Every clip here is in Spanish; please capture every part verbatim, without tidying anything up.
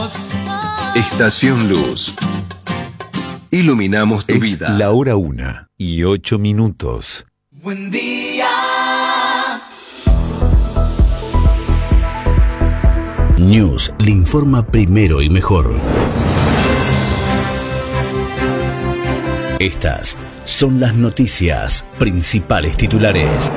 Estación Luz. Iluminamos tu Es vida. la hora una y ocho minutos. Buen día. News le informa primero y mejor. Estas son las noticias principales titulares.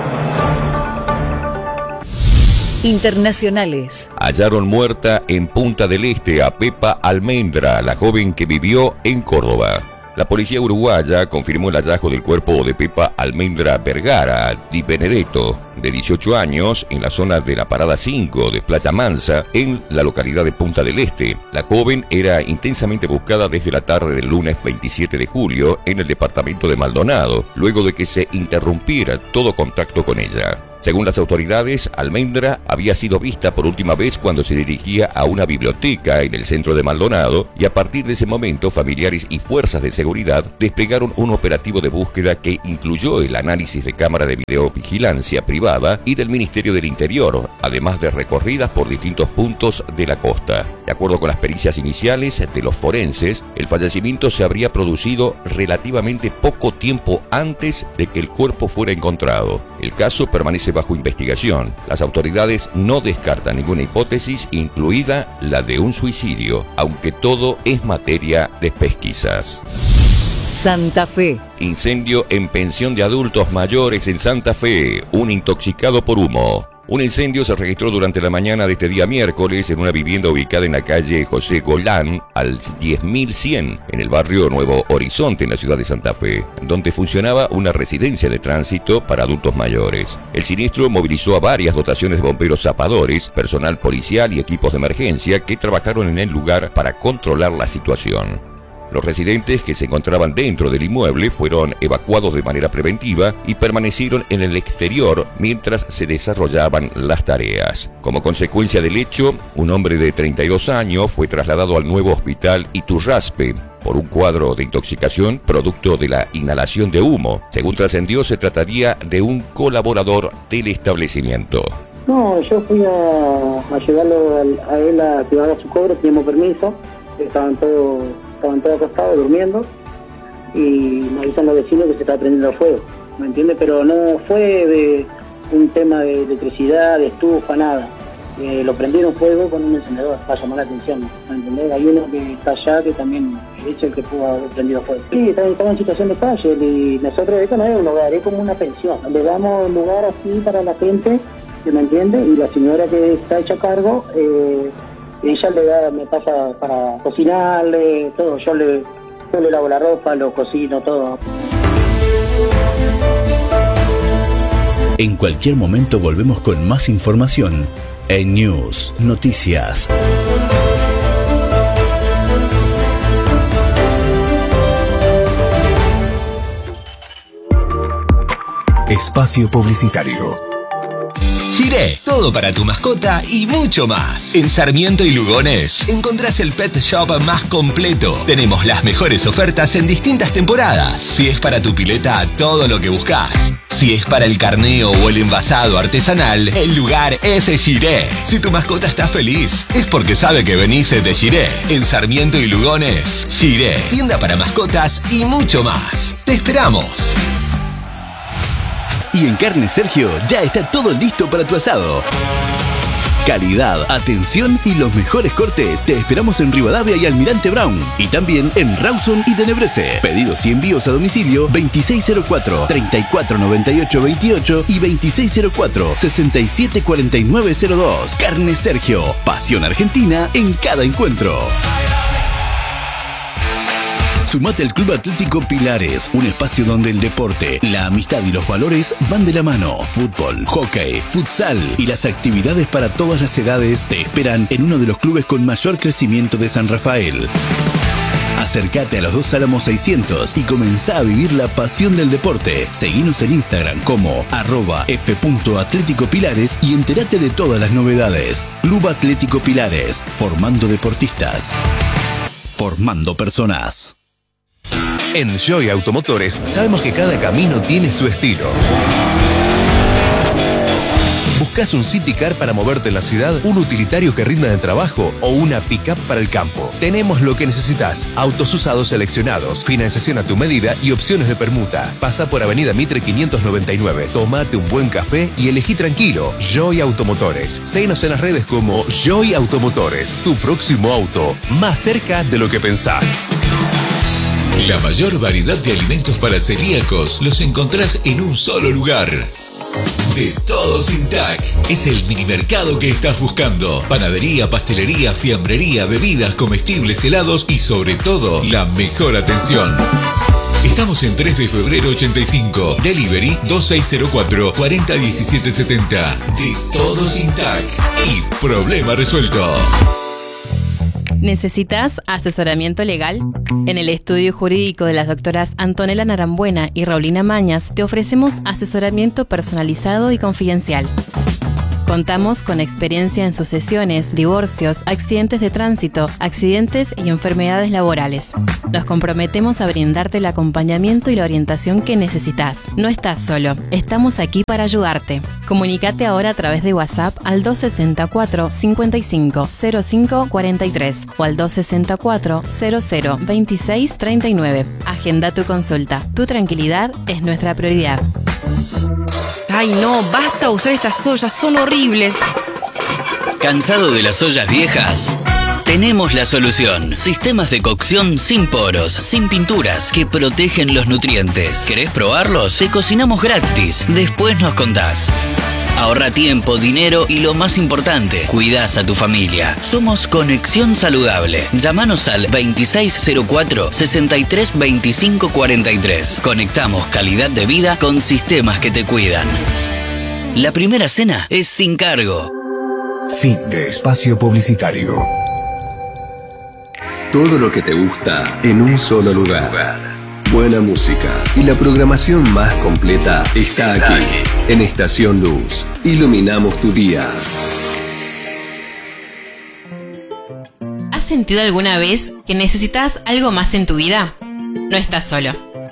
Internacionales. Hallaron muerta en Punta del Este a Pepa Almendra, la joven que vivió en Córdoba. La policía uruguaya confirmó el hallazgo del cuerpo de Pepa Almendra Vergara Di Benedetto, de dieciocho años, en la zona de la Parada cinco de Playa Mansa, en la localidad de Punta del Este. La joven era intensamente buscada desde la tarde del lunes veintisiete de julio en el departamento de Maldonado, luego de que se interrumpiera todo contacto con ella. Según las autoridades, Almendra había sido vista por última vez cuando se dirigía a una biblioteca en el centro de Maldonado, y a partir de ese momento familiares y fuerzas de seguridad desplegaron un operativo de búsqueda que incluyó el análisis de cámara de videovigilancia privada y del Ministerio del Interior, además de recorridas por distintos puntos de la costa. De acuerdo con las pericias iniciales de los forenses, el fallecimiento se habría producido relativamente poco tiempo antes de que el cuerpo fuera encontrado. El caso permanece bajo investigación. Las autoridades no descartan ninguna hipótesis, incluida la de un suicidio, aunque todo es materia de pesquisas. Santa Fe. Incendio en pensión de adultos mayores en Santa Fe. Un intoxicado por humo. Un incendio se registró durante la mañana de este día miércoles en una vivienda ubicada en la calle José Golán, al diez mil cien, en el barrio Nuevo Horizonte, en la ciudad de Santa Fe, donde funcionaba una residencia de tránsito para adultos mayores. El siniestro movilizó a varias dotaciones de bomberos zapadores, personal policial y equipos de emergencia que trabajaron en el lugar para controlar la situación. Los residentes que se encontraban dentro del inmueble fueron evacuados de manera preventiva y permanecieron en el exterior mientras se desarrollaban las tareas. Como consecuencia del hecho, un hombre de treinta y dos años fue trasladado al nuevo hospital Iturraspe por un cuadro de intoxicación producto de la inhalación de humo. Según trascendió, se trataría de un colaborador del establecimiento. No, yo fui a, a llevarlo a, a él a que haga su cobro, teníamos permiso, estaban todos... estaban todos acostados durmiendo y me avisan los vecinos que se estaba prendiendo fuego, ¿me entiendes? Pero no fue de un tema de electricidad, de estufa, nada. Eh, lo prendieron fuego con un encendedor para llamar la atención, ¿me entiendes? Hay uno que está allá que también es el que pudo haber prendido fuego. Sí, estaba, estaba en situación de calle y nosotros, esto no es un hogar, es como una pensión. Le damos un lugar así para la gente, ¿me entiendes? Y la señora que está hecha a cargo, eh, ella le da, me pasa para cocinarle, todo, yo le, yo le lavo la ropa, lo cocino, todo. En cualquier momento volvemos con más información en News Noticias. Espacio publicitario. Giré, todo para tu mascota y mucho más. En Sarmiento y Lugones encontrás el pet shop más completo. Tenemos las mejores ofertas en distintas temporadas. Si es para tu pileta, todo lo que buscas. Si es para el carneo o el envasado artesanal, el lugar es Giré. Si tu mascota está feliz, es porque sabe que venís de Giré. En Sarmiento y Lugones, Giré, tienda para mascotas y mucho más. ¡Te esperamos! Y en Carne Sergio ya está todo listo para tu asado. Calidad, atención y los mejores cortes. Te esperamos en Rivadavia y Almirante Brown. Y también en Rawson y Tenebrese. Pedidos y envíos a domicilio veintiséis cero cuatro, treinta y cuatro noventa y ocho veintiocho y veintiséis cero cuatro, sesenta y siete cuarenta y nueve cero dos. Carne Sergio. Pasión argentina en cada encuentro. Sumate al Club Atlético Pilares, un espacio donde el deporte, la amistad y los valores van de la mano. Fútbol, hockey, futsal y las actividades para todas las edades te esperan en uno de los clubes con mayor crecimiento de San Rafael. Acércate a los dos Álamos seiscientos y comenzá a vivir la pasión del deporte. Seguinos en Instagram como arroba f.atléticopilares y entérate de todas las novedades. Club Atlético Pilares, formando deportistas, formando personas. En Joy Automotores sabemos que cada camino tiene su estilo. ¿Buscas un City Car para moverte en la ciudad, un utilitario que rinda en el trabajo o una pick-up para el campo? Tenemos lo que necesitas. Autos usados seleccionados, financiación a tu medida y opciones de permuta. Pasa por Avenida Mitre quinientos noventa y nueve. Tómate un buen café y elegí tranquilo. Joy Automotores. Síguenos en las redes como Joy Automotores. Tu próximo auto, más cerca de lo que pensás. La mayor variedad de alimentos para celíacos los encontrás en un solo lugar. De Todos Intac. Es el minimercado que estás buscando. Panadería, pastelería, fiambrería, bebidas, comestibles, helados y sobre todo, la mejor atención. Estamos en tres de febrero ochenta y cinco. Delivery dos seis cero cuatro, cuatro cero uno siete siete cero. De Todos Intac. Y problema resuelto. ¿Necesitas asesoramiento legal? En el estudio jurídico de las doctoras Antonella Narambuena y Raulina Mañas te ofrecemos asesoramiento personalizado y confidencial. Contamos con experiencia en sucesiones, divorcios, accidentes de tránsito, accidentes y enfermedades laborales. Nos comprometemos a brindarte el acompañamiento y la orientación que necesitas. No estás solo, estamos aquí para ayudarte. Comunícate ahora a través de WhatsApp al dos seis cuatro, cinco cinco, cero cinco cuatro tres o al dos seis cuatro, cero cero veintiséis treinta y nueve. Agenda tu consulta. Tu tranquilidad es nuestra prioridad. Ay, no, basta usar estas ollas, son horribles. ¿Cansado de las ollas viejas? Tenemos la solución. Sistemas de cocción sin poros, sin pinturas, que protegen los nutrientes. ¿Querés probarlos? Te cocinamos gratis. Después nos contás. Ahorra tiempo, dinero y lo más importante, cuidás a tu familia. Somos Conexión Saludable. Llámanos al veintiséis cero cuatro, sesenta y tres veinticinco cuarenta y tres. Conectamos calidad de vida con sistemas que te cuidan. La primera cena es sin cargo. Fin de espacio publicitario. Todo lo que te gusta en un solo lugar. Buena música y la programación más completa está aquí, en Estación Luz. Iluminamos tu día. ¿Has sentido alguna vez que necesitas algo más en tu vida? No estás solo.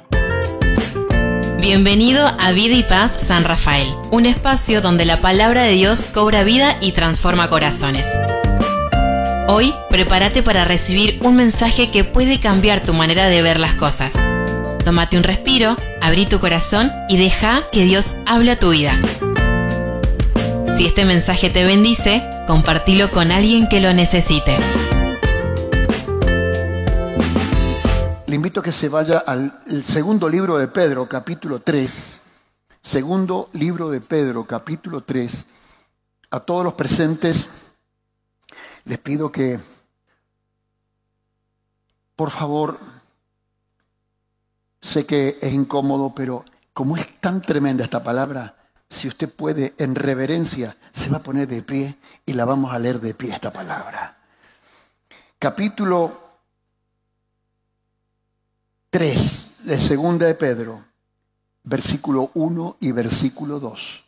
Bienvenido a Vida y Paz San Rafael, un espacio donde la palabra de Dios cobra vida y transforma corazones. Hoy, prepárate para recibir un mensaje que puede cambiar tu manera de ver las cosas. Tómate un respiro, abrí tu corazón y deja que Dios hable a tu vida. Si este mensaje te bendice, compartilo con alguien que lo necesite. Le invito a que se vaya al segundo libro de Pedro, capítulo tres. Segundo libro de Pedro, capítulo tres. A todos los presentes les pido que, por favor, sé que es incómodo, pero como es tan tremenda esta palabra, si usted puede, en reverencia, se va a poner de pie y la vamos a leer de pie esta palabra. Capítulo tres de Segunda de Pedro, versículo uno y versículo dos.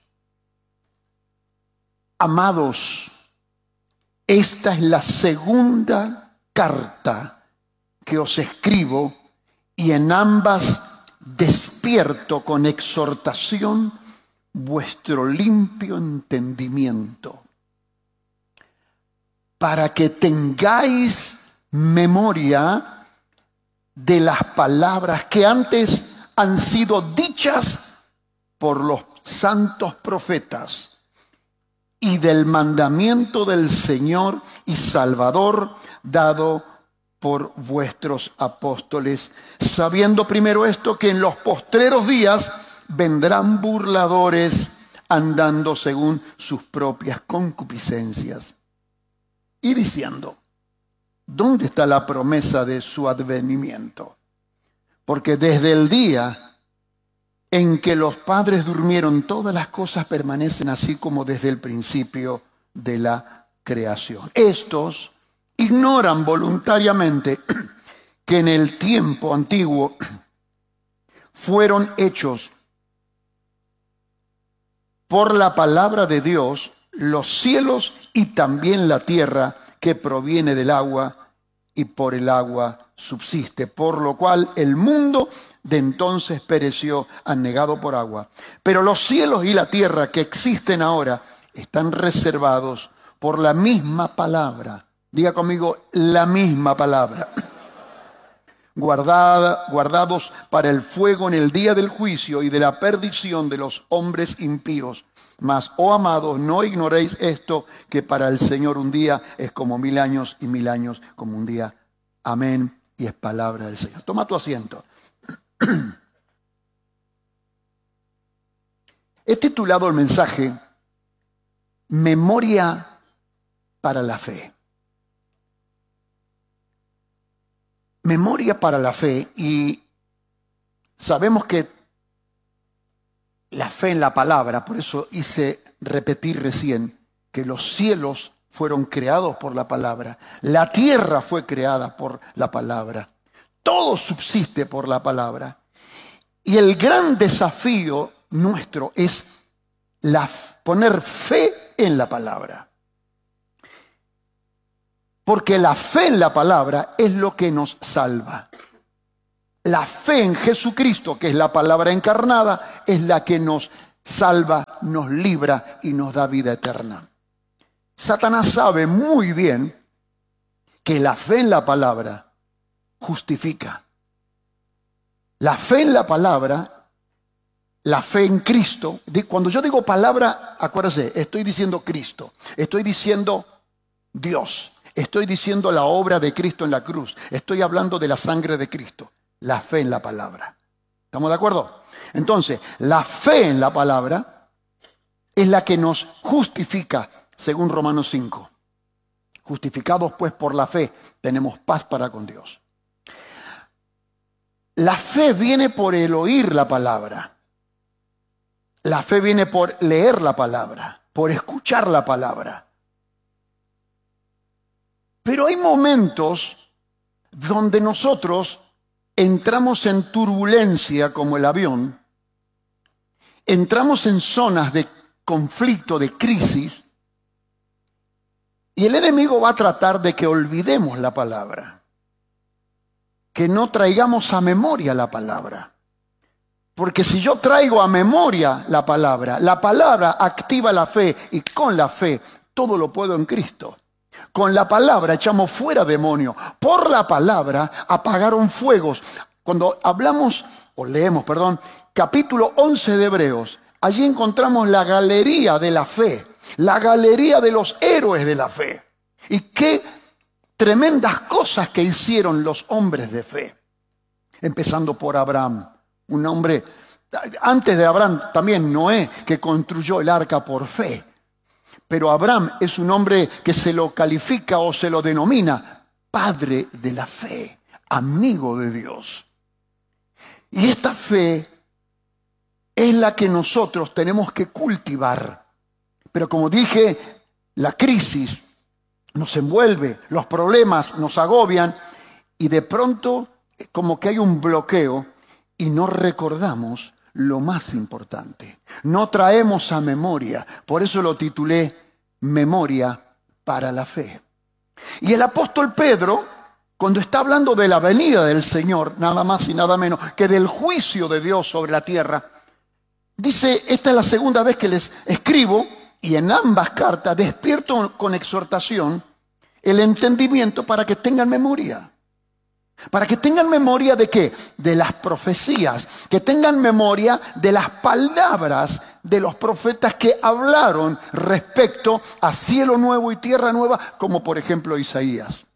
Amados, esta es la segunda carta que os escribo y en ambas despierto con exhortación vuestro limpio entendimiento, para que tengáis memoria de las palabras que antes han sido dichas por los santos profetas y del mandamiento del Señor y Salvador dado por vuestros apóstoles, sabiendo primero esto, que en los postreros días vendrán burladores andando según sus propias concupiscencias y diciendo, ¿dónde está la promesa de su advenimiento? Porque desde el día en que los padres durmieron, todas las cosas permanecen así como desde el principio de la creación. Estos ignoran voluntariamente que en el tiempo antiguo fueron hechos por la palabra de Dios los cielos y también la tierra que proviene del agua y por el agua subsiste, por lo cual el mundo de entonces pereció anegado por agua. Pero los cielos y la tierra que existen ahora están reservados por la misma palabra. Diga conmigo, la misma palabra. Guardada, guardados para el fuego en el día del juicio y de la perdición de los hombres impíos. Mas, oh amados, no ignoréis esto, que para el Señor un día es como mil años y mil años como un día. Amén. Y es palabra del Señor. Toma tu asiento. He titulado el mensaje Memoria para la fe. Memoria para la fe, y sabemos que la fe en la palabra, por eso hice repetir recién que los cielos fueron creados por la palabra, la tierra fue creada por la palabra, todo subsiste por la palabra, y el gran desafío nuestro es la, poner fe en la palabra. Porque la fe en la palabra es lo que nos salva. La fe en Jesucristo, que es la palabra encarnada, es la que nos salva, nos libra y nos da vida eterna. Satanás sabe muy bien que la fe en la palabra justifica. La fe en la palabra, la fe en Cristo. Cuando yo digo palabra, acuérdense, estoy diciendo Cristo, estoy diciendo Dios. Estoy diciendo la obra de Cristo en la cruz. Estoy hablando de la sangre de Cristo. La fe en la palabra. ¿Estamos de acuerdo? Entonces, la fe en la palabra es la que nos justifica, según Romanos cinco. Justificados pues por la fe, tenemos paz para con Dios. La fe viene por el oír la palabra. La fe viene por leer la palabra, por escuchar la palabra. Pero hay momentos donde nosotros entramos en turbulencia como el avión, entramos en zonas de conflicto, de crisis, y el enemigo va a tratar de que olvidemos la palabra, que no traigamos a memoria la palabra. Porque si yo traigo a memoria la palabra, la palabra activa la fe, y con la fe todo lo puedo en Cristo. Con la palabra echamos fuera demonios. Por la palabra apagaron fuegos. Cuando hablamos, o leemos, perdón, capítulo once de Hebreos, allí encontramos la galería de la fe, la galería de los héroes de la fe. Y qué tremendas cosas que hicieron los hombres de fe. Empezando por Abraham, un hombre, antes de Abraham también Noé, que construyó el arca por fe. Pero Abraham es un hombre que se lo califica o se lo denomina padre de la fe, amigo de Dios. Y esta fe es la que nosotros tenemos que cultivar. Pero como dije, la crisis nos envuelve, los problemas nos agobian y de pronto como que hay un bloqueo y no recordamos lo más importante. No traemos a memoria. Por eso lo titulé Memoria para la fe. Y el apóstol Pedro, cuando está hablando de la venida del Señor, nada más y nada menos que del juicio de Dios sobre la tierra, dice, esta es la segunda vez que les escribo, y en ambas cartas despierto con exhortación el entendimiento para que tengan memoria. Para que tengan memoria de qué? De las profecías. Que tengan memoria de las palabras de los profetas que hablaron respecto a cielo nuevo y tierra nueva, como por ejemplo Isaías.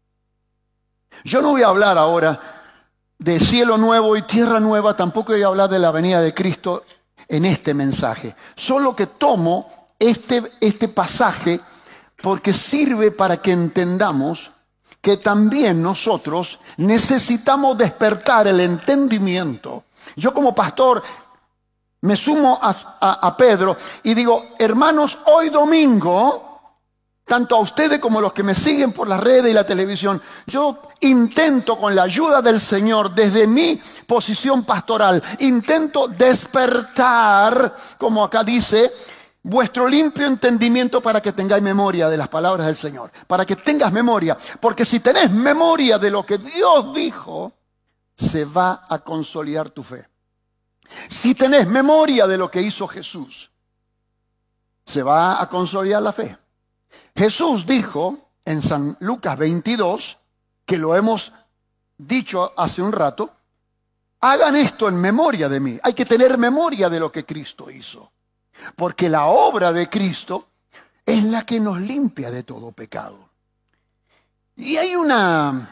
Yo no voy a hablar ahora de cielo nuevo y tierra nueva, tampoco voy a hablar de la venida de Cristo en este mensaje. Solo que tomo este, este pasaje porque sirve para que entendamos que también nosotros necesitamos despertar el entendimiento. Yo como pastor me sumo a, a, a Pedro y digo, hermanos, hoy domingo, tanto a ustedes como a los que me siguen por las redes y la televisión, yo intento con la ayuda del Señor, desde mi posición pastoral, intento despertar, como acá dice, vuestro limpio entendimiento para que tengáis memoria de las palabras del Señor. Para que tengas memoria. Porque si tenés memoria de lo que Dios dijo, se va a consolidar tu fe. Si tenés memoria de lo que hizo Jesús, se va a consolidar la fe. Jesús dijo en San Lucas veintidós, que lo hemos dicho hace un rato, hagan esto en memoria de mí. Hay que tener memoria de lo que Cristo hizo. Porque la obra de Cristo es la que nos limpia de todo pecado. Y hay una,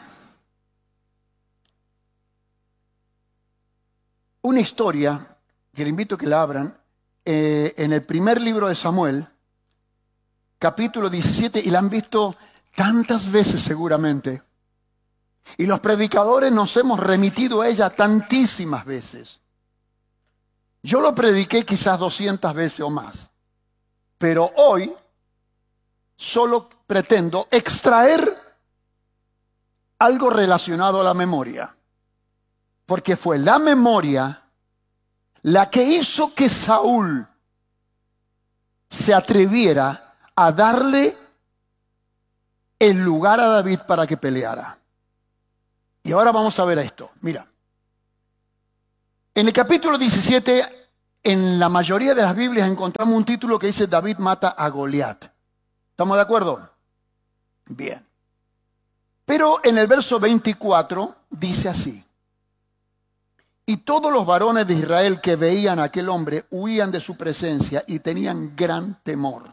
una historia que le invito a que la abran eh, en el primer libro de Samuel, capítulo diecisiete, y la han visto tantas veces seguramente. Y los predicadores nos hemos remitido a ella tantísimas veces. Yo lo prediqué quizás doscientas veces o más. Pero hoy solo pretendo extraer algo relacionado a la memoria. Porque fue la memoria la que hizo que Saúl se atreviera a darle el lugar a David para que peleara. Y ahora vamos a ver esto. Mira, en el capítulo diecisiete, en la mayoría de las Biblias encontramos un título que dice David mata a Goliat. ¿Estamos de acuerdo? Bien. Pero en el verso veinticuatro dice así: y todos los varones de Israel que veían a aquel hombre huían de su presencia y tenían gran temor.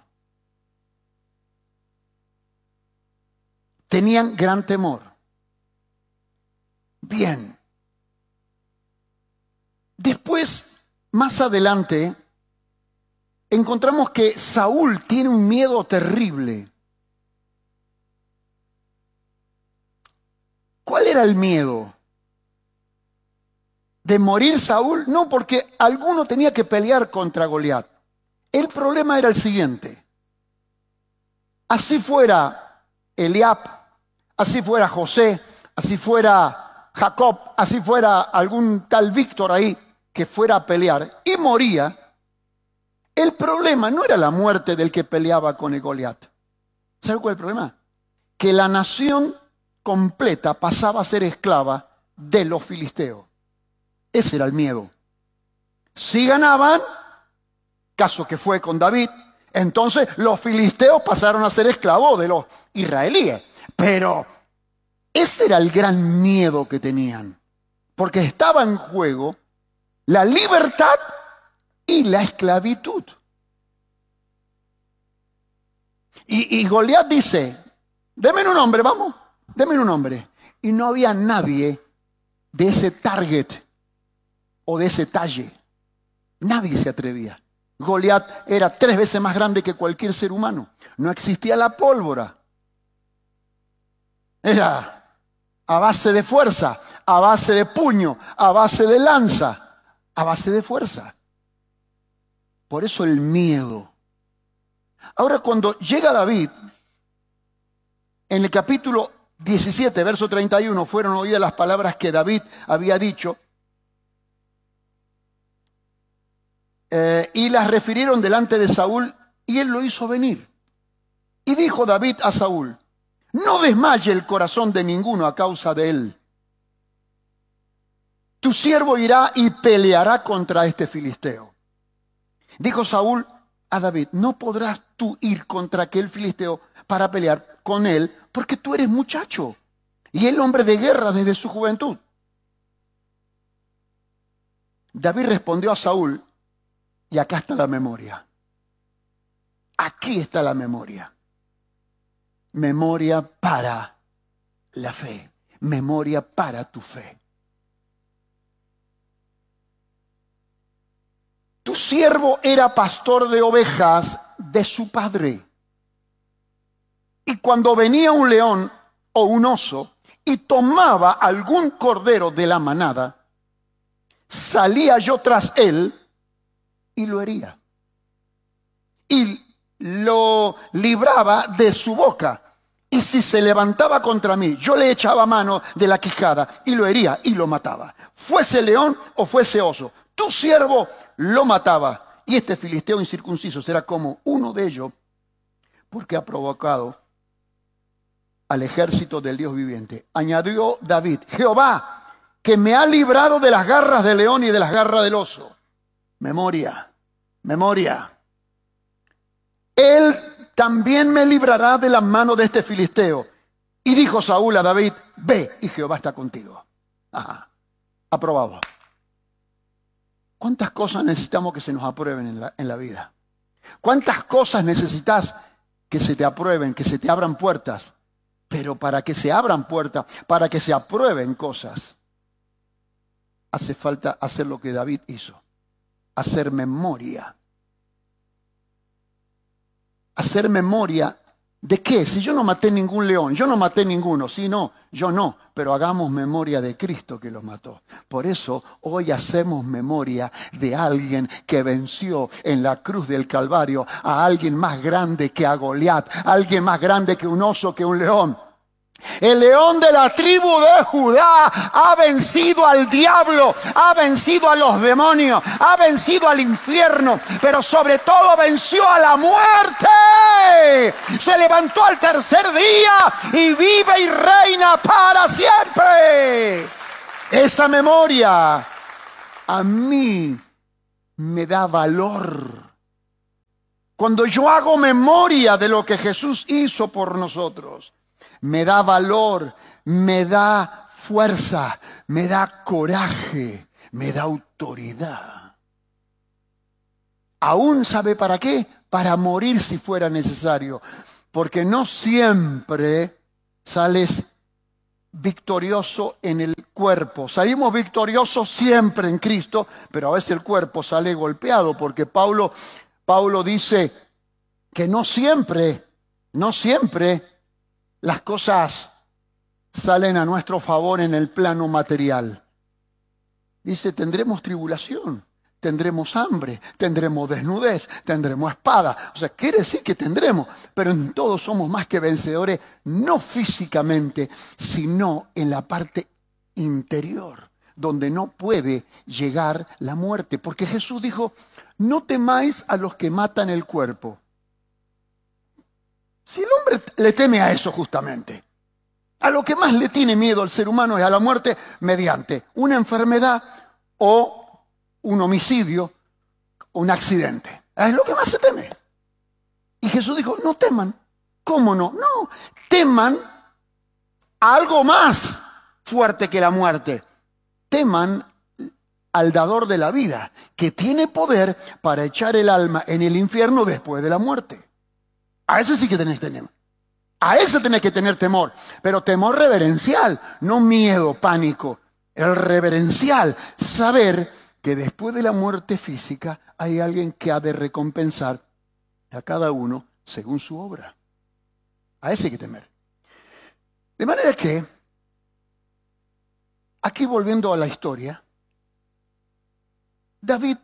Tenían gran temor. Bien. Después, más adelante, encontramos que Saúl tiene un miedo terrible. ¿Cuál era el miedo? ¿De morir Saúl? No, porque alguno tenía que pelear contra Goliat. El problema era el siguiente. Así fuera Eliab, así fuera José, así fuera Jacob, así fuera algún tal Víctor ahí que fuera a pelear y moría, el problema no era la muerte del que peleaba con el Goliat. ¿Sabe cuál es el problema? Que la nación completa pasaba a ser esclava de los filisteos. Ese era el miedo. Si ganaban, caso que fue con David, entonces los filisteos pasaron a ser esclavos de los israelíes. Pero ese era el gran miedo que tenían, porque estaba en juego la libertad y la esclavitud. Y, y Goliat dice, deme un hombre, vamos, deme un hombre. Y no había nadie de ese target o de ese talle. Nadie se atrevía. Goliat era tres veces más grande que cualquier ser humano. No existía la pólvora. Era a base de fuerza, a base de puño, a base de lanza, a base de fuerza. Por eso el miedo. Ahora, cuando llega David, en el capítulo diecisiete, verso treinta y uno, fueron oídas las palabras que David había dicho, eh, y las refirieron delante de Saúl, y él lo hizo venir. Y dijo David a Saúl, no desmaye el corazón de ninguno a causa de él. Tu siervo irá y peleará contra este filisteo. Dijo Saúl a David, no podrás tú ir contra aquel filisteo para pelear con él, porque tú eres muchacho y él hombre de guerra desde su juventud. David respondió a Saúl, y acá está la memoria. Aquí está la memoria. Memoria para la fe. Memoria para tu fe. Tu siervo era pastor de ovejas de su padre. Y cuando venía un león o un oso y tomaba algún cordero de la manada, salía yo tras él y lo hería. Y lo libraba de su boca. Y si se levantaba contra mí, yo le echaba mano de la quijada y lo hería y lo mataba. Fuese león o fuese oso, tu siervo lo mataba. Y este filisteo incircunciso será como uno de ellos, porque ha provocado al ejército del Dios viviente. Añadió David, Jehová, que me ha librado de las garras del león y de las garras del oso. Memoria, memoria. Él también me librará de la mano de este filisteo. Y dijo Saúl a David, ve y Jehová está contigo. Ajá, aprobado. ¿Cuántas cosas necesitamos que se nos aprueben en la, en la vida? ¿Cuántas cosas necesitas que se te aprueben, que se te abran puertas? Pero para que se abran puertas, para que se aprueben cosas, hace falta hacer lo que David hizo. Hacer memoria. Hacer memoria ¿de qué? Si yo no maté ningún león, yo no maté ninguno. Sí, no, yo no. Pero hagamos memoria de Cristo que los mató. Por eso hoy hacemos memoria de alguien que venció en la cruz del Calvario a alguien más grande que a Goliat, a alguien más grande que un oso, que un león. El león de la tribu de Judá ha vencido al diablo, ha vencido a los demonios, ha vencido al infierno, pero sobre todo venció a la muerte. Se levantó al tercer día y vive y reina para siempre. Esa memoria a mí me da valor. Cuando yo hago memoria de lo que Jesús hizo por nosotros, me da valor, me da fuerza, me da coraje, me da autoridad. Aún sabe para qué, para morir si fuera necesario. Porque no siempre sales victorioso en el cuerpo. Salimos victoriosos siempre en Cristo, pero a veces el cuerpo sale golpeado. Porque Pablo, Pablo dice que no siempre, no siempre las cosas salen a nuestro favor en el plano material. Dice, tendremos tribulación, tendremos hambre, tendremos desnudez, tendremos espada. O sea, quiere decir que tendremos, pero en todo somos más que vencedores, no físicamente, sino en la parte interior, donde no puede llegar la muerte. Porque Jesús dijo, no temáis a los que matan el cuerpo. Si el hombre le teme a eso justamente, a lo que más le tiene miedo al ser humano es a la muerte mediante una enfermedad o un homicidio, un accidente. Es lo que más se teme. Y Jesús dijo, no teman. ¿Cómo no? No, teman a algo más fuerte que la muerte. Teman al dador de la vida, que tiene poder para echar el alma en el infierno después de la muerte. A ese sí que tenés que tener. A ese tenés que tener temor. Pero temor reverencial, no miedo, pánico. El reverencial, saber que después de la muerte física hay alguien que ha de recompensar a cada uno según su obra. A ese hay que temer. De manera que, aquí volviendo a la historia, David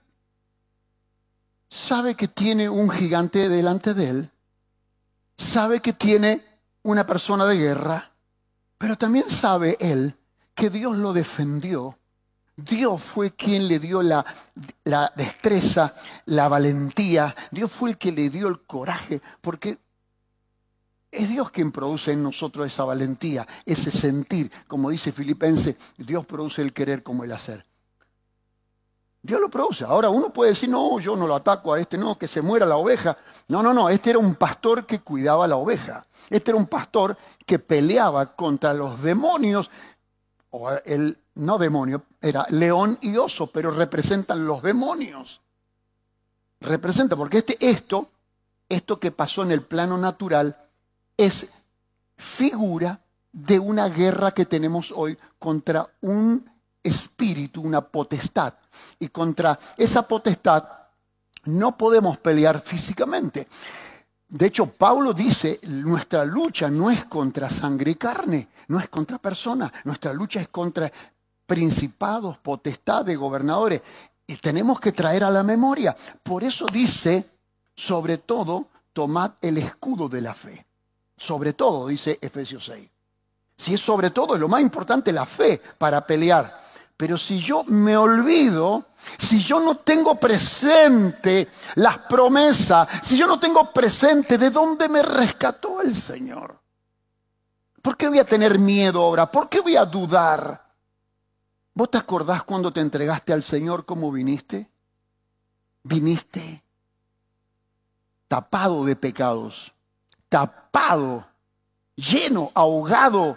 sabe que tiene un gigante delante de él, sabe que tiene una persona de guerra, pero también sabe él que Dios lo defendió. Dios fue quien le dio la, la destreza, la valentía. Dios fue el que le dio el coraje, porque es Dios quien produce en nosotros esa valentía, ese sentir. Como dice Filipenses, Dios produce el querer como el hacer. Dios lo produce. Ahora uno puede decir, no, yo no lo ataco a este, no, que se muera la oveja. No, no, no, este era un pastor que cuidaba la oveja. Este era un pastor que peleaba contra los demonios, o el no demonio, era león y oso, pero representan los demonios. Representa, porque este, esto, esto que pasó en el plano natural es figura de una guerra que tenemos hoy contra un espíritu, una potestad. Y contra esa potestad no podemos pelear físicamente. De hecho, Pablo dice, nuestra lucha no es contra sangre y carne, no es contra personas. Nuestra lucha es contra principados, potestades, gobernadores. Y tenemos que traer a la memoria. Por eso dice, sobre todo, tomad el escudo de la fe. Sobre todo, dice Efesios seis. Si es sobre todo, es lo más importante, la fe para pelear. Pero si yo me olvido, si yo no tengo presente las promesas, si yo no tengo presente de dónde me rescató el Señor, ¿por qué voy a tener miedo ahora? ¿Por qué voy a dudar? ¿Vos te acordás cuando te entregaste al Señor cómo viniste? Viniste tapado de pecados, tapado, lleno, ahogado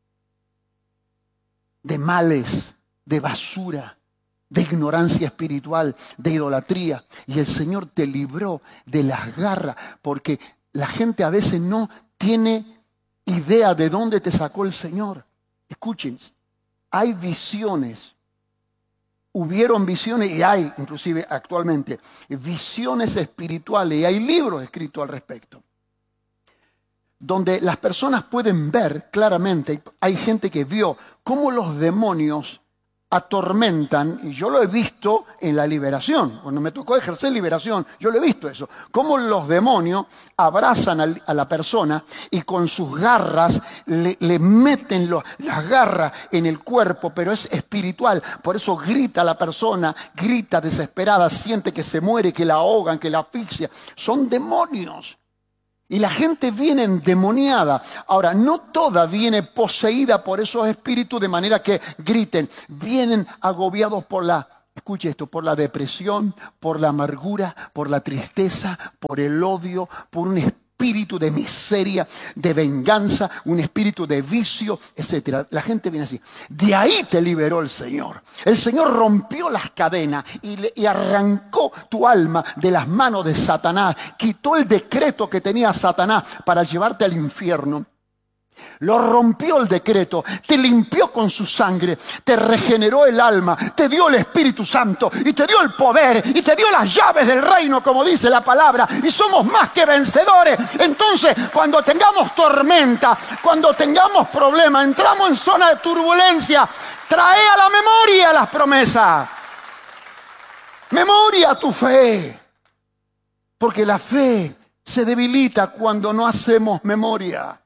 de males, de basura, de ignorancia espiritual, de idolatría. Y el Señor te libró de las garras, porque la gente a veces no tiene idea de dónde te sacó el Señor. Escuchen, hay visiones, hubieron visiones y hay, inclusive actualmente, visiones espirituales y hay libros escritos al respecto, donde las personas pueden ver claramente, hay gente que vio cómo los demonios atormentan, y yo lo he visto en la liberación, cuando me tocó ejercer liberación, yo lo he visto eso, cómo los demonios abrazan a la persona y con sus garras le, le meten lo, las garras en el cuerpo, pero es espiritual, por eso grita la persona, grita desesperada, siente que se muere, que la ahogan, que la asfixia, son demonios. Y la gente viene endemoniada. Ahora, no toda viene poseída por esos espíritus de manera que griten. Vienen agobiados por la, escuche esto, por la depresión, por la amargura, por la tristeza, por el odio, por un espíritu de miseria, de venganza, un espíritu de vicio, etcétera. La gente viene así. De ahí te liberó el Señor. El Señor rompió las cadenas y, le, y arrancó tu alma de las manos de Satanás. Quitó el decreto que tenía Satanás para llevarte al infierno. Lo rompió el decreto, te limpió con su sangre, te regeneró el alma, te dio el Espíritu Santo y te dio el poder y te dio las llaves del reino, como dice la palabra, y somos más que vencedores. Entonces, cuando tengamos tormenta, cuando tengamos problemas, entramos en zona de turbulencia, trae a la memoria las promesas. Memoria tu fe, porque la fe se debilita cuando no hacemos memoria.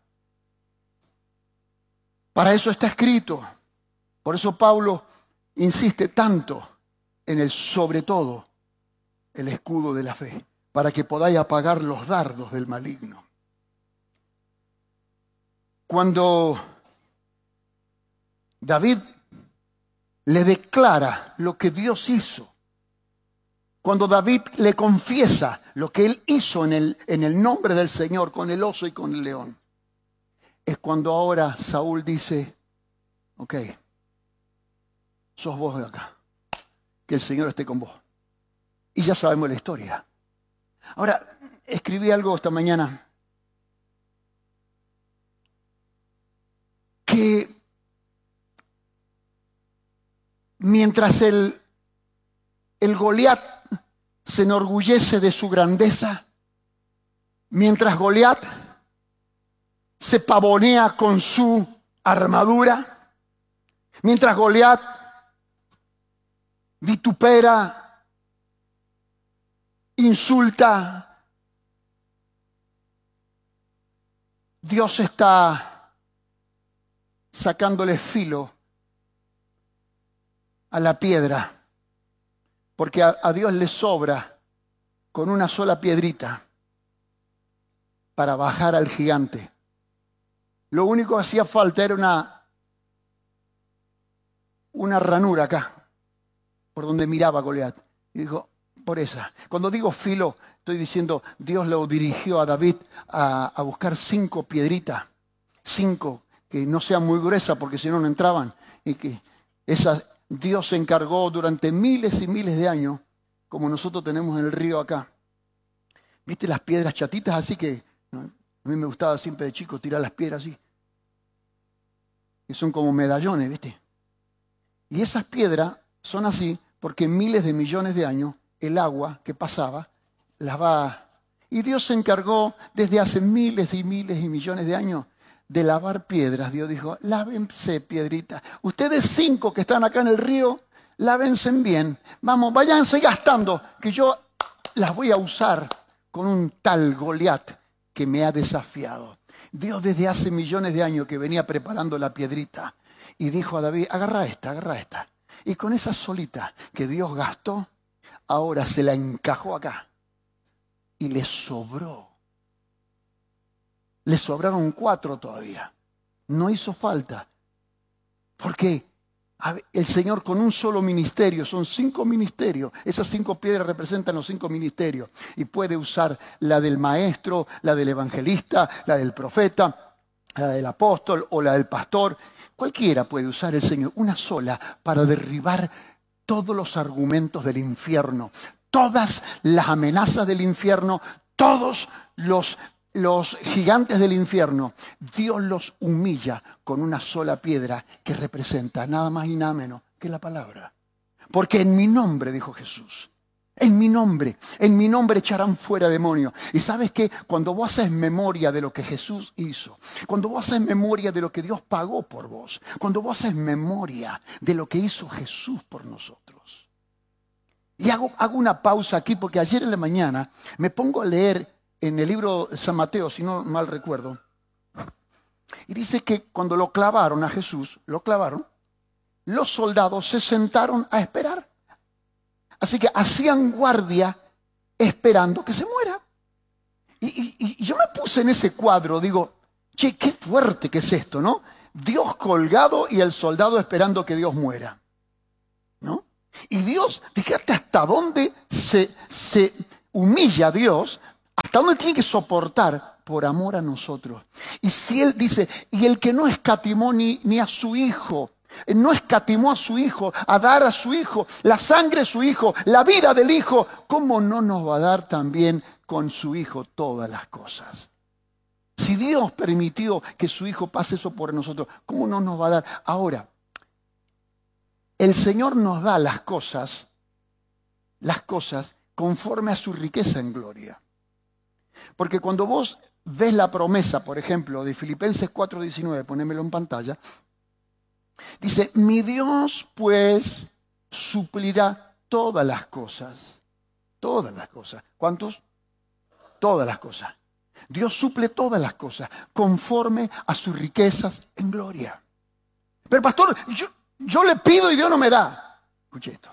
Para eso está escrito. Por eso Pablo insiste tanto en el sobre todo, el escudo de la fe, para que podáis apagar los dardos del maligno. Cuando David le declara lo que Dios hizo, cuando David le confiesa lo que él hizo en el, en el nombre del Señor con el oso y con el león, es cuando ahora Saúl dice, ok, sos vos de acá, que el Señor esté con vos. Y ya sabemos la historia. Ahora, escribí algo esta mañana que mientras el, el Goliat se enorgullece de su grandeza, mientras Goliat se pavonea con su armadura, mientras Goliat vitupera, insulta, Dios está sacándole filo a la piedra, porque a, a Dios le sobra con una sola piedrita para bajar al gigante. Lo único que hacía falta era una, una ranura acá, por donde miraba Goliat. Y dijo, por esa. Cuando digo filo, estoy diciendo, Dios lo dirigió a David a, a buscar cinco piedritas, cinco, que no sean muy gruesas porque si no, no entraban. Y que esas, Dios se encargó durante miles y miles de años, como nosotros tenemos en el río acá. ¿Viste las piedras chatitas así que... ¿no? A mí me gustaba siempre de chico tirar las piedras así. Que son como medallones, ¿viste? Y esas piedras son así porque miles de millones de años el agua que pasaba las va... Y Dios se encargó desde hace miles y miles y millones de años de lavar piedras. Dios dijo, lávense piedritas. Ustedes cinco que están acá en el río, lávense bien. Vamos, váyanse gastando, que yo las voy a usar con un tal Goliat que me ha desafiado. Dios desde hace millones de años que venía preparando la piedrita y dijo a David, agarra esta, agarra esta. Y con esa solita que Dios gastó, ahora se la encajó acá y le sobró. Le sobraron cuatro todavía. No hizo falta. ¿Por qué? El Señor con un solo ministerio, son cinco ministerios. Esas cinco piedras representan los cinco ministerios. Y puede usar la del maestro, la del evangelista, la del profeta, la del apóstol o la del pastor. Cualquiera puede usar el Señor, una sola, para derribar todos los argumentos del infierno, todas las amenazas del infierno, todos los, los gigantes del infierno. Dios los humilla con una sola piedra que representa nada más y nada menos que la palabra. Porque en mi nombre, dijo Jesús, en mi nombre, en mi nombre echarán fuera demonios. Y sabes que cuando vos haces memoria de lo que Jesús hizo, cuando vos haces memoria de lo que Dios pagó por vos, cuando vos haces memoria de lo que hizo Jesús por nosotros. Y hago, hago una pausa aquí porque ayer en la mañana me pongo a leer en el libro de San Mateo, si no mal recuerdo, y dice que cuando lo clavaron a Jesús, lo clavaron, los soldados se sentaron a esperar. Así que hacían guardia esperando que se muera. Y, y, y yo me puse en ese cuadro, digo, che, qué fuerte que es esto, ¿no? Dios colgado y el soldado esperando que Dios muera, ¿no? Y Dios, fíjate hasta dónde se, se humilla a Dios, hasta dónde tiene que soportar por amor a nosotros. Y si Él dice, y el que no escatimó ni, ni a su hijo, no escatimó a su hijo, a dar a su hijo, la sangre de su hijo, la vida del hijo, ¿cómo no nos va a dar también con su hijo todas las cosas? Si Dios permitió que su hijo pase eso por nosotros, ¿cómo no nos va a dar? Ahora, el Señor nos da las cosas, las cosas conforme a su riqueza en gloria. Porque cuando vos ves la promesa, por ejemplo, de Filipenses cuatro diecinueve, ponémelo en pantalla, dice, mi Dios pues suplirá todas las cosas. Todas las cosas. ¿Cuántos? Todas las cosas. Dios suple todas las cosas conforme a sus riquezas en gloria. Pero pastor, yo, yo le pido y Dios no me da. Escuche esto.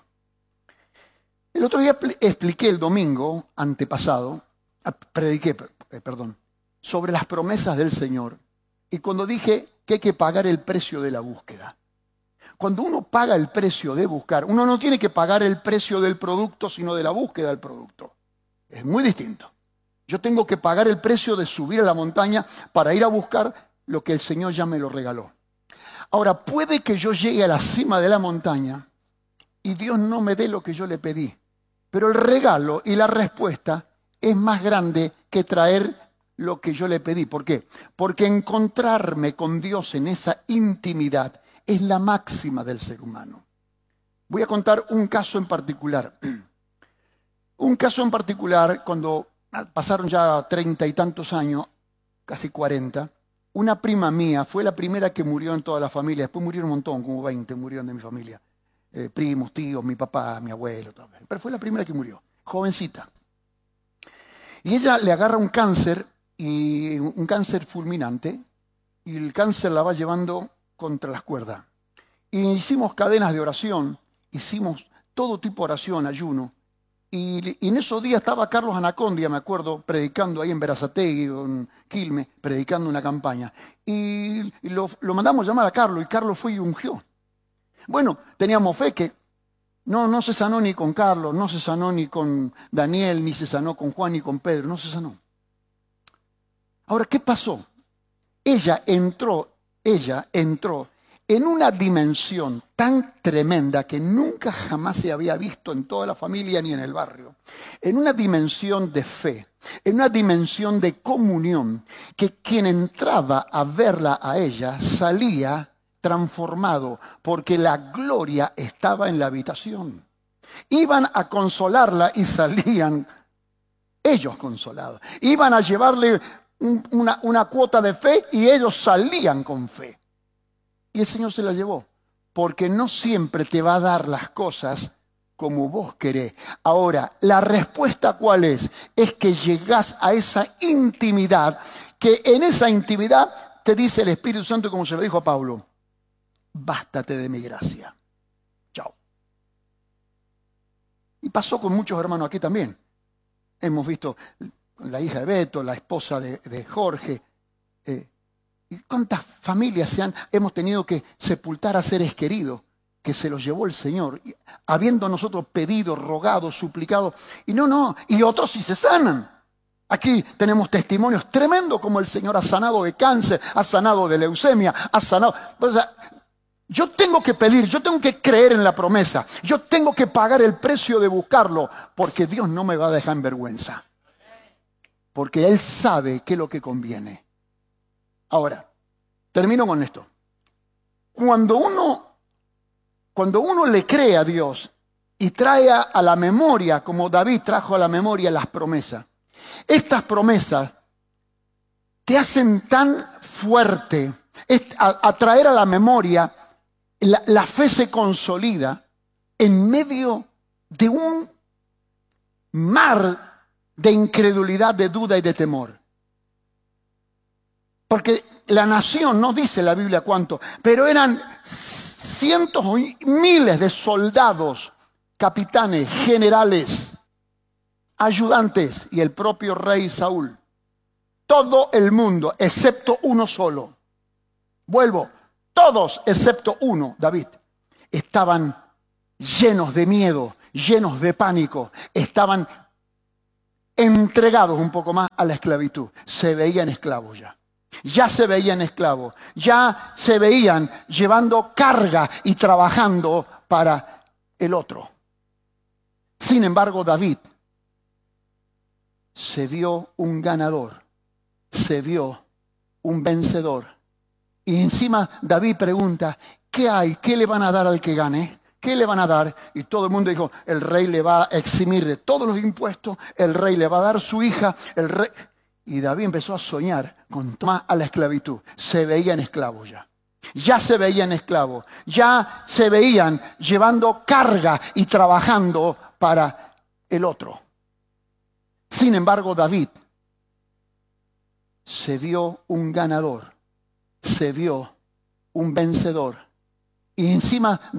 El otro día expliqué el domingo antepasado, prediqué, perdón, sobre las promesas del Señor. Y cuando dije que hay que pagar el precio de la búsqueda. Cuando uno paga el precio de buscar, uno no tiene que pagar el precio del producto, sino de la búsqueda del producto. Es muy distinto. Yo tengo que pagar el precio de subir a la montaña para ir a buscar lo que el Señor ya me lo regaló. Ahora, puede que yo llegue a la cima de la montaña y Dios no me dé lo que yo le pedí. Pero el regalo y la respuesta es más grande que traer lo que yo le pedí. ¿Por qué? Porque encontrarme con Dios en esa intimidad es la máxima del ser humano. Voy a contar un caso en particular. Un caso en particular, cuando pasaron ya treinta y tantos años, casi cuarenta, una prima mía fue la primera que murió en toda la familia. Después murieron un montón, como veinte murieron de mi familia. Eh, primos, tíos, mi papá, mi abuelo, todo. Pero fue la primera que murió, jovencita. Y ella le agarra un cáncer, y un cáncer fulminante, y el cáncer la va llevando contra las cuerdas. Y hicimos cadenas de oración, hicimos todo tipo de oración, ayuno, y, y en esos días estaba Carlos Anacondia, me acuerdo, predicando ahí en Berazategui, en Quilmes, predicando una campaña. Y, y lo, lo mandamos llamar a Carlos, y Carlos fue y ungió. Bueno, teníamos fe que no, no se sanó ni con Carlos, no se sanó ni con Daniel, ni se sanó con Juan, ni con Pedro, no se sanó. Ahora, ¿qué pasó? Ella entró, ella entró en una dimensión tan tremenda que nunca jamás se había visto en toda la familia ni en el barrio. En una dimensión de fe, en una dimensión de comunión, que quien entraba a verla a ella salía transformado, porque la gloria estaba en la habitación. Iban a consolarla y salían ellos consolados. Iban a llevarle un, una, una cuota de fe y ellos salían con fe. Y el Señor se la llevó, porque no siempre te va a dar las cosas como vos querés. Ahora, la respuesta ¿cuál es? Es que llegás a esa intimidad, que en esa intimidad te dice el Espíritu Santo, como se lo dijo a Pablo, bástate de mi gracia. Chao. Y pasó con muchos hermanos aquí también. Hemos visto la hija de Beto, la esposa de, de Jorge. Eh, ¿Y cuántas familias se han, hemos tenido que sepultar a seres queridos que se los llevó el Señor, habiendo nosotros pedido, rogado, suplicado, y no, no, y otros sí se sanan. Aquí tenemos testimonios tremendos como el Señor ha sanado de cáncer, ha sanado de leucemia, ha sanado... O sea, yo tengo que pedir, yo tengo que creer en la promesa, yo tengo que pagar el precio de buscarlo, porque Dios no me va a dejar en vergüenza. Porque Él sabe qué es lo que conviene. Ahora, termino con esto. Cuando uno, cuando uno le cree a Dios y trae a la memoria, como David trajo a la memoria las promesas, estas promesas te hacen tan fuerte, a, a traer a la memoria, la, la fe se consolida en medio de un mar de incredulidad, de duda y de temor. Porque la nación, no dice la Biblia cuánto, pero eran cientos o miles de soldados, capitanes, generales, ayudantes y el propio rey Saúl. Todo el mundo, excepto uno solo. Vuelvo, todos excepto uno, David, estaban llenos de miedo, llenos de pánico, estaban entregados un poco más a la esclavitud. Se veían esclavos ya. Ya se veían esclavos. Ya se veían llevando carga y trabajando para el otro. Sin embargo, David se vio un ganador. Se vio un vencedor. Y encima David pregunta, ¿qué hay? ¿Qué le van a dar al que gane? ¿Qué le van a dar? Y todo el mundo dijo, el rey le va a eximir de todos los impuestos, el rey le va a dar su hija, el rey... Y David empezó a soñar con tomar a la esclavitud. Se veían esclavos ya. Ya se veían esclavos. Ya se veían llevando carga y trabajando para el otro. Sin embargo, David se vio un ganador. Se vio un vencedor. Y encima